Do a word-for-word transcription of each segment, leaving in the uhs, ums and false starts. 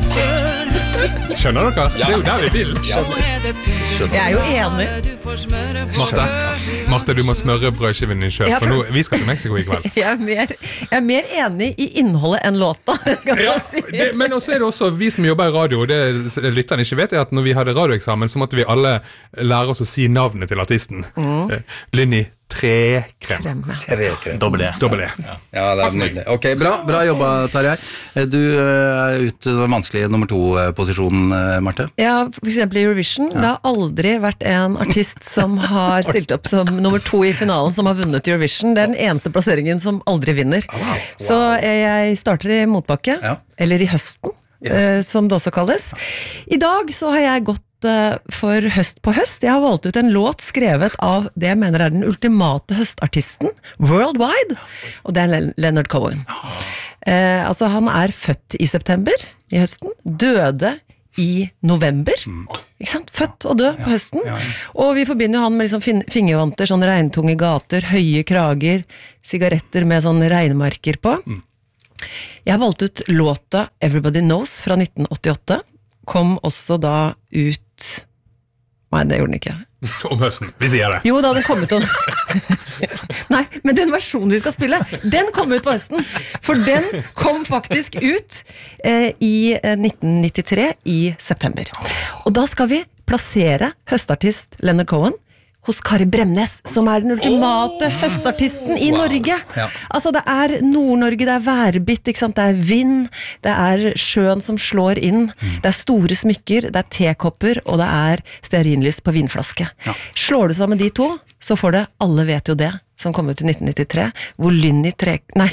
Skjønner dere? Det er jo der vi vil. Jeg er jo enig. Marte, Marte, du må smøre brødskiven din selv, Ja, for for- nå, vi skal til Mexico i kveld. Jeg er mer, jeg er mer enig i innholdet enn låta, kan Ja, jeg si. det, men også er det også vi som jobber i radio, det lytterne ikke vet er at når vi hadde radioeksamen, så måtte vi alle lære oss å si navnet til artisten. Mm. Linni Trekrem. Kremme. Dobbel E. Dobbel E. Ja, det er nydelig. Ok, bra, bra jobba, Tarjei. Du er ute i den vanskelige nummer to-posisjonen, Marte. Ja, for eksempel i Eurovision. Det har aldri vært en artist som har stilt opp som nummer to i finalen som har vunnet Eurovision. Det er den eneste plasseringen som aldri vinner. Wow. Så jeg starter i motbakke, Ja. eller i høsten, I eh, som det også kalles. I dag så har jeg gått eh, for høst på høst. Jeg har valgt ut en låt skrevet av det jeg mener er den ultimate høstartisten worldwide, og det er Len- Leonard Cohen. Eh, altså han er født i september i høsten, døde i november, ikke sant? Født og død på høsten, og vi forbinder jo han med liksom fin- fingervanter, sånn regntunge gater, høye krager, sigaretter med sånne regnmarker på. Jeg har valgt ut låta Everybody Knows fra nitten åttiåtte, kom også da ut, nei det gjorde den ikke, Om høsten, vi sier det. jo da, den kom ut. Nei, men den versjonen vi skal spille, den kom ut på høsten. For den kom faktisk ut eh, i eh, nitten nittitre i september. Og da skal vi plassere høstartist Leonard Cohen hos Kari Bremnes, som er den ultimate høstartisten i Norge. Ja. Altså det er Nord-Norge, det er værbitt, ikke sant? Det er vind, det er sjøen som slår inn, det er store smykker, det er tekopper, og det er stearinlys på vinflaske. Slår du sammen de to, så får det Alle vet jo det, som kom ut i nitten nittitre, hvor Lynni Tre... Nei...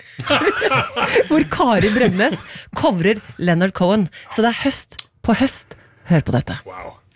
hvor Kari Bremnes covrer Leonard Cohen. Så det er høst på høst. Hør på dette. Wow.